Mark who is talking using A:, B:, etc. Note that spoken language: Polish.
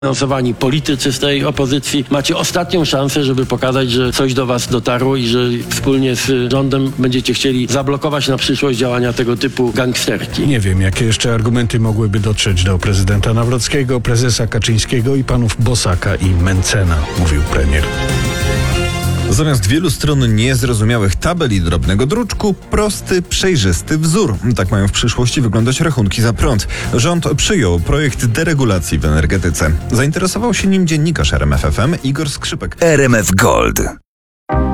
A: Finansowani politycy z tej opozycji macie ostatnią szansę, żeby pokazać, że coś do was dotarło i że wspólnie z rządem będziecie chcieli zablokować na przyszłość działania tego typu gangsterki.
B: Nie wiem, jakie jeszcze argumenty mogłyby dotrzeć do prezydenta Nawrockiego, prezesa Kaczyńskiego i panów Bosaka i Mencena, mówił premier.
C: Zamiast wielu stron niezrozumiałych tabel i drobnego druczku, prosty, przejrzysty wzór. Tak mają w przyszłości wyglądać rachunki za prąd. Rząd przyjął projekt deregulacji w energetyce. Zainteresował się nim dziennikarz RMF FM Igor Skrzypek.
D: RMF Gold.